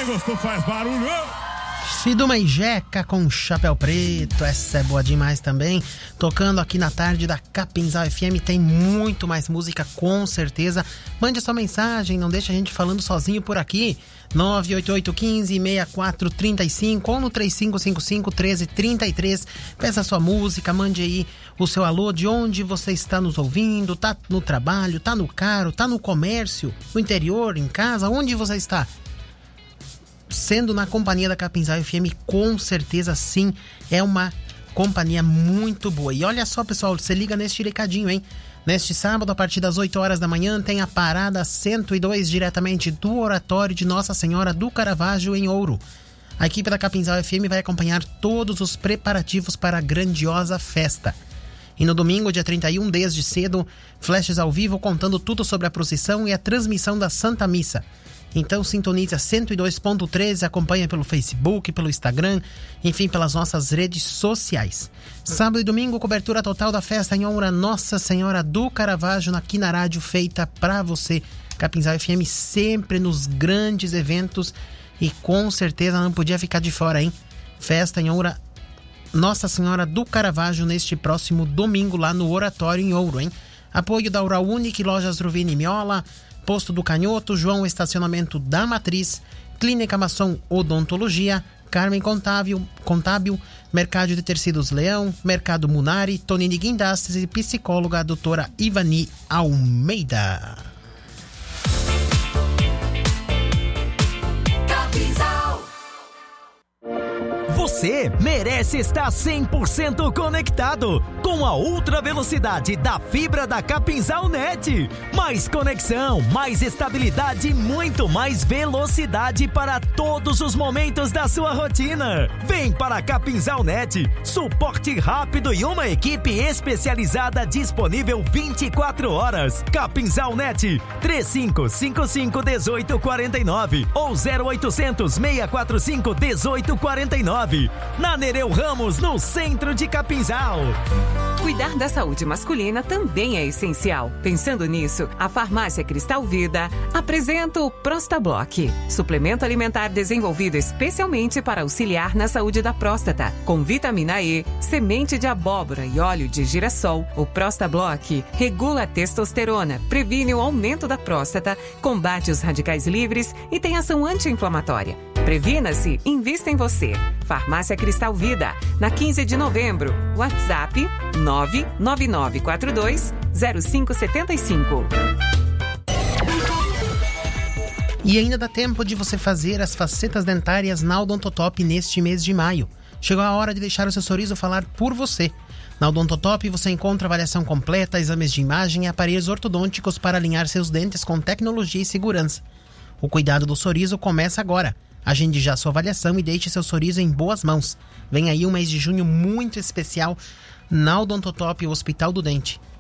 gostou, faz barulho. Fiduma e Jeca com Chapéu Preto, essa é boa demais também. Tocando aqui na tarde da Capinzal FM, tem muito mais música, com certeza. Mande a sua mensagem, não deixa a gente falando sozinho por aqui. 988-15-6435 ou no 3555-1333. Peça a sua música, mande aí o seu alô, de onde você está nos ouvindo, tá no trabalho, tá no carro, tá no comércio, no interior, em casa, onde você está? Sendo na companhia da Capinzal FM, com certeza sim, é uma companhia muito boa. E olha só, pessoal, você liga neste recadinho, hein? Neste sábado, a partir das 8 horas da manhã, tem a Parada 102, diretamente do Oratório de Nossa Senhora do Caravaggio, em Ouro. A equipe da Capinzal FM vai acompanhar todos os preparativos para a grandiosa festa. E no domingo, dia 31, desde cedo, flashes ao vivo contando tudo sobre a procissão e a transmissão da Santa Missa. Então sintonize a 102.13, acompanha pelo Facebook, pelo Instagram, enfim, pelas nossas redes sociais. Sábado e domingo, cobertura total da festa em honra a Nossa Senhora do Caravaggio, aqui na rádio, feita pra você. Capinzal FM sempre nos grandes eventos e com certeza não podia ficar de fora, hein? Festa em honra Nossa Senhora do Caravaggio neste próximo domingo lá no Oratório em Ouro, hein? Apoio da Oral Unique, Lojas Ruvini e Miola, Posto do Canhoto, João Estacionamento da Matriz, Clínica Maçom Odontologia, Carmen Contábil, Mercado de Tecidos Leão, Mercado Munari, Tonini Guindastes e psicóloga a doutora Ivani Almeida. Você merece estar 100% conectado com a ultra velocidade da fibra da Capinzal Net. Mais conexão, mais estabilidade e muito mais velocidade para todos os momentos da sua rotina. Vem para a Capinzal Net, suporte rápido e uma equipe especializada disponível 24 horas. Capinzal Net, 3555-1849 ou 0800-645-1849. Na Nereu Ramos, no centro de Capinzal. Cuidar da saúde masculina também é essencial. Pensando nisso, a Farmácia Cristal Vida apresenta o Prostablock, suplemento alimentar desenvolvido especialmente para auxiliar na saúde da próstata. Com vitamina E, semente de abóbora e óleo de girassol, o Prostablock regula a testosterona, previne o aumento da próstata, combate os radicais livres e tem ação anti-inflamatória. Previna-se, invista em você. Farmácia Cristal Vida, na 15 de novembro. WhatsApp 99942-0575. E ainda dá tempo de você fazer as facetas dentárias na Odontotop neste mês de maio. Chegou a hora de deixar o seu sorriso falar por você. Na Odontotop você encontra avaliação completa, exames de imagem e aparelhos ortodônticos para alinhar seus dentes com tecnologia e segurança. O cuidado do sorriso começa agora. Agende já sua avaliação e deixe seu sorriso em boas mãos. Vem aí um mês de junho muito especial na Odontotop, o Hospital do Dente.